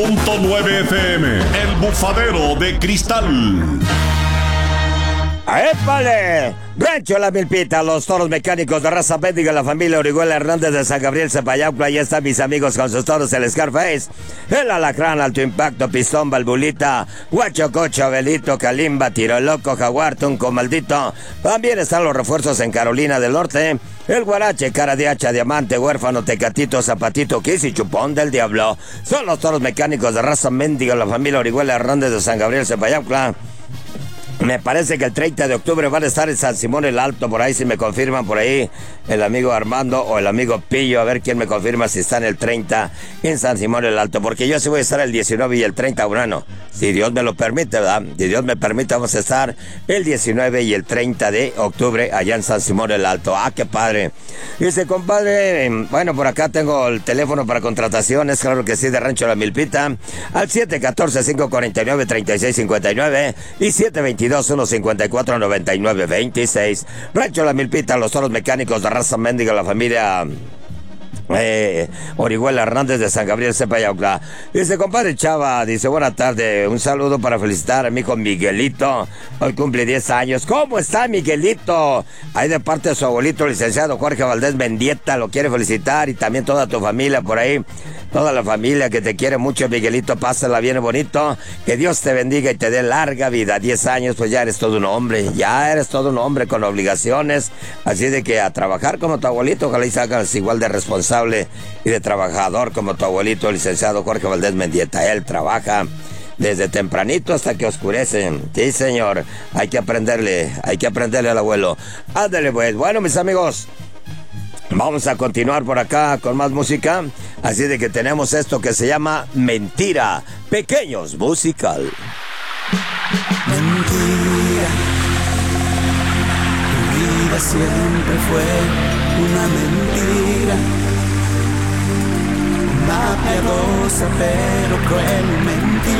.9 FM, El Bufadero de Cristal. ¡Épale! Rancho La Milpita, los toros mecánicos de raza bética, la familia Orihuela Hernández de San Gabriel, Cepayaucla. Ahí están mis amigos con sus toros, el Scarface, el Alacrán, Alto Impacto, Pistón, Valvulita, Guacho Cocho, Abelito, Calimba, Tiro Loco, Jaguar, Tunco Maldito. También están los refuerzos en Carolina del Norte, el Guarache, Cara de Hacha, Diamante, Huérfano, Tecatito, Zapatito, Kiss y Chupón del Diablo. Son los toros mecánicos de raza mendiga, la familia Orihuela Hernández de San Gabriel, Cepayaucla. Me parece que el 30 de octubre van a estar en San Simón el Alto, por ahí si me confirman por ahí el amigo Armando o el amigo Pillo, a ver quién me confirma si están el 30 en San Simón el Alto, porque yo sí voy a estar el 19 y el 30, bueno, si Dios me lo permite, ¿verdad? Si Dios me permite, vamos a estar el 19 y el 30 de octubre allá en San Simón el Alto. ¡Ah, qué padre! Dice, compadre, bueno, por acá tengo el teléfono para contrataciones, claro que sí, de Rancho La Milpita, al 714-549-3659 y 722-154-9926. Rancho La Milpita, los toros mecánicos de raza mendiga, la familia Orihuela Hernández de San Gabriel, Cepayaucla. Dice, compadre Chava, dice, buena tarde, un saludo para felicitar a mi hijo Miguelito, hoy cumple 10 años. ¿Cómo está Miguelito? Ahí de parte de su abuelito, licenciado Jorge Valdés Mendieta, lo quiere felicitar, y también toda tu familia por ahí, toda la familia que te quiere mucho, Miguelito, pásala bien bonito, que Dios te bendiga y te dé larga vida. 10 años, pues ya eres todo un hombre con obligaciones, así de que a trabajar como tu abuelito, ojalá y salgas igual de responsable y de trabajador como tu abuelito, el licenciado Jorge Valdés Mendieta. Él trabaja desde tempranito hasta que oscurece. Sí, señor, hay que aprenderle al abuelo. Ándale, pues. Bueno, mis amigos, vamos a continuar por acá con más música, así de que tenemos esto que se llama Mentira, Pequeños Musical. Mentira, tu vida siempre fue una mentira, una piadosa pero cruel mentira.